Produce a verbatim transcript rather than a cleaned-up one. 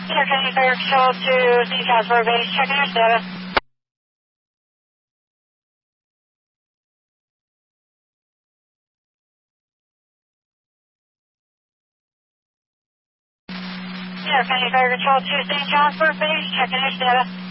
Intercounty Fire Control to Saint John's Base, checking your status. Intercounty Fire Control to Saint John's Base, checking your status.